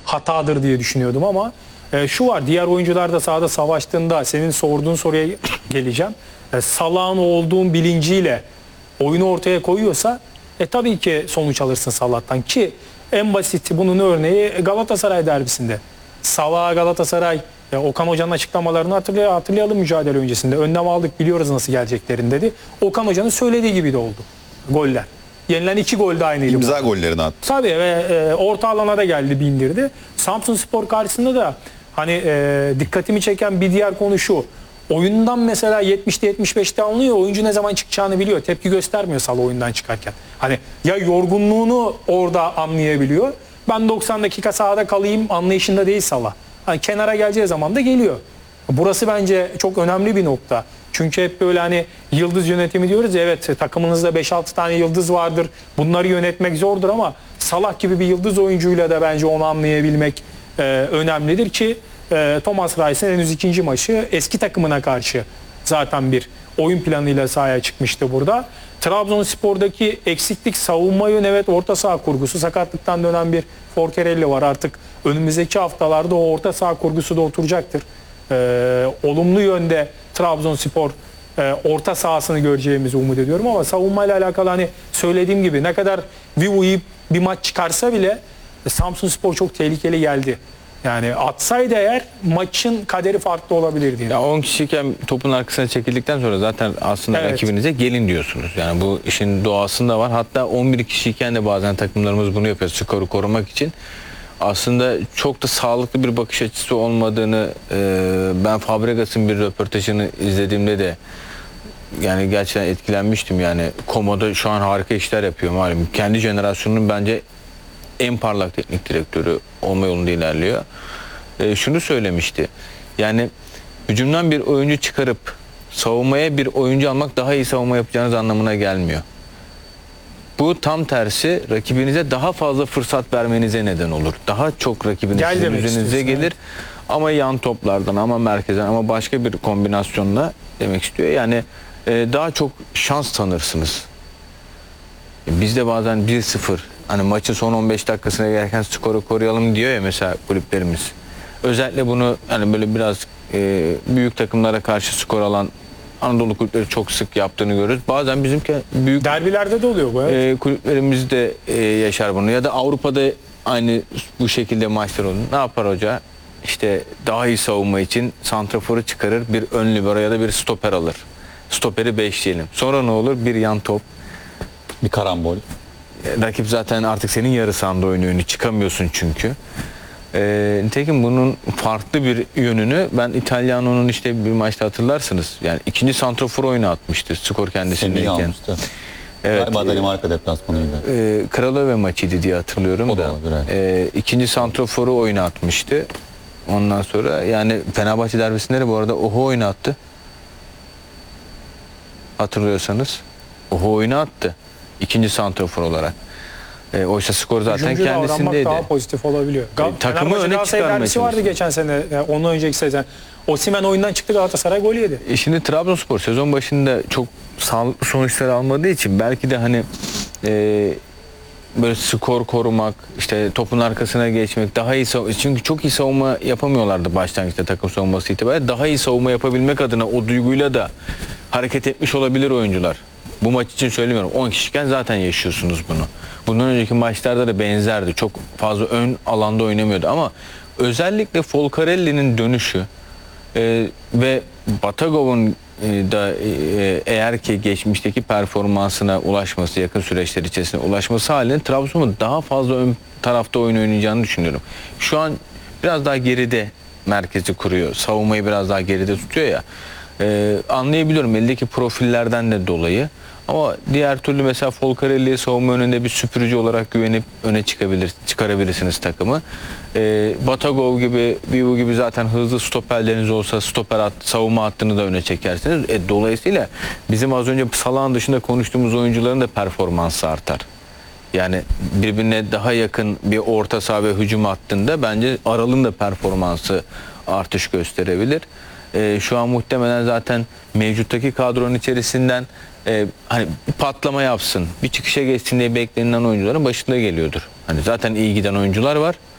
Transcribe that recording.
hatadır diye düşünüyordum ama şu var, diğer oyuncular da sahada savaştığında senin sorduğun soruya geleceğim. Salah'ın olduğun bilinciyle oyunu ortaya koyuyorsa tabii ki sonuç alırsın Salah'tan ki en basit bunun örneği Galatasaray derbisinde. Salah Galatasaray Okan Hoca'nın açıklamalarını hatırlayalım mücadele öncesinde. Önlem aldık, biliyoruz nasıl geleceklerini dedi. Okan Hoca'nın söylediği gibi de oldu goller. Yenilen 2 gol de aynıydı. İmza gollerini attı. Tabii ve orta alana da geldi, bindirdi. Samsunspor karşısında da hani dikkatimi çeken bir diğer konu şu. Oyundan mesela 70'te 75'te anlıyor. Oyuncu ne zaman çıkacağını biliyor. Tepki göstermiyor Salah oyundan çıkarken. Hani ya yorgunluğunu orada anlayabiliyor. Ben 90 dakika sahada kalayım anlayışında değil Salah. Hani kenara geleceği zaman da geliyor. Burası bence çok önemli bir nokta. Çünkü hep böyle hani yıldız yönetimi diyoruz ya, evet takımınızda 5-6 tane yıldız vardır. Bunları yönetmek zordur ama Salah gibi bir yıldız oyuncuyla da bence onu anlayabilmek önemlidir ki Thomas Reis'in henüz ikinci maçı eski takımına karşı zaten bir oyun planıyla sahaya çıkmıştı burada. Trabzonspor'daki eksiklik savunma yönü, evet orta saha kurgusu, sakatlıktan dönen bir Forkerelli var. Artık önümüzdeki haftalarda o orta saha kurgusu da oturacaktır. Olumlu yönde Trabzonspor orta sahasını göreceğimizi umut ediyorum ama savunmayla alakalı hani söylediğim gibi ne kadar iyi bir maç çıkarsa bile Samsunspor çok tehlikeli geldi. Yani atsaydı eğer maçın kaderi farklı olabilirdi. Ya 10 kişiyken topun arkasına çekildikten sonra zaten aslında rakibinize gelin diyorsunuz. Yani bu işin doğasında var. Hatta 11 kişiyken de bazen takımlarımız bunu yapıyor skoru korumak için. Aslında çok da sağlıklı bir bakış açısı olmadığını ben Fabregas'ın bir röportajını izlediğimde de yani gerçekten etkilenmiştim. Yani Komodo şu an harika işler yapıyor malum. Kendi jenerasyonunun bence en parlak teknik direktörü olma yolunda ilerliyor. Şunu söylemişti. Yani hücumdan bir oyuncu çıkarıp savunmaya bir oyuncu almak daha iyi savunma yapacağınız anlamına gelmiyor. Bu tam tersi rakibinize daha fazla fırsat vermenize neden olur. Daha çok rakibiniz sizin üzerinize gelir. Ama yan toplardan ama merkezden ama başka bir kombinasyonla demek istiyor. Yani daha çok şans tanırsınız. Biz de bazen 1-0 hani maçın son 15 dakikasına gelirken skoru koruyalım diyor ya mesela kulüplerimiz. Özellikle bunu hani böyle biraz büyük takımlara karşı skor alan Anadolu kulüpleri çok sık yaptığını görürüz. Bazen bizimki büyük derbilerde de oluyor bu. Evet. Kulüplerimiz de yaşar bunu. Ya da Avrupa'da aynı bu şekilde maçlar olur. Ne yapar hoca? İşte daha iyi savunma için santraforu çıkarır, bir ön libero ya da bir stoper alır. Stoperi beşleyelim. Sonra ne olur? Bir yan top. Bir karambol. Rakip zaten artık senin yarı sahanda oynuyor. Çıkamıyorsun çünkü. Nitekim bunun farklı bir yönünü ben İtalyano'nun işte bir maçta hatırlarsınız. Yani ikinci santrafor oyunu atmıştı skor kendisindeyken. Evet. Galiba Danimarka deplasmanıydı. Kralöve maçıydı diye hatırlıyorum da. İkinci santraforu oyunu atmıştı. Ondan sonra yani Fenerbahçe derbisinde de bu arada Oho oyunu attı. Hatırlıyorsanız. Oho oyunu attı. İkinci santrafor olarak. Oysa skor zaten kendisindeydi. Daha pozitif olabiliyor. Takımı öne çıkarmaya vardı geçen sene. Ondan önceki sezon. Osimhen oyundan çıktı, Galatasaray gol yedi. Şimdi Trabzonspor sezon başında çok sağlıklı sonuçlar almadığı için belki de hani böyle skor korumak, işte topun arkasına geçmek, daha iyi çünkü çok iyi savunma yapamıyorlardı başlangıçta takım savunması itibariyle. Daha iyi savunma yapabilmek adına o duyguyla da hareket etmiş olabilir oyuncular. Bu maç için söylemiyorum. 10 kişiyken zaten yaşıyorsunuz bunu. Bundan önceki maçlarda da benzerdi. Çok fazla ön alanda oynamıyordu ama özellikle Folcarelli'nin dönüşü ve Batagov'un da eğer ki geçmişteki performansına ulaşması, yakın süreçler içerisinde ulaşması halinde Trabzon'un daha fazla ön tarafta oyun oynayacağını düşünüyorum. Şu an biraz daha geride merkezi kuruyor. Savunmayı biraz daha geride tutuyor ya. Anlayabiliyorum eldeki profillerden de dolayı. Ama diğer türlü mesela Folcarelli'ye savunma önünde bir süpürücü olarak güvenip öne çıkarabilirsiniz takımı. Batagov gibi, Bibu gibi zaten hızlı stoperleriniz olsa savunma hattını da öne çekersiniz. Dolayısıyla bizim az önce Salah'ın dışında konuştuğumuz oyuncuların da performansı artar. Yani birbirine daha yakın bir orta saha ve hücum hattında bence Aral'ın da performansı artış gösterebilir. Şu an muhtemelen zaten mevcuttaki kadronun içerisinden hani bir patlama yapsın, bir çıkışa geçsin diye beklenilen oyuncuların başında geliyordur. Hani zaten iyi giden oyuncular var.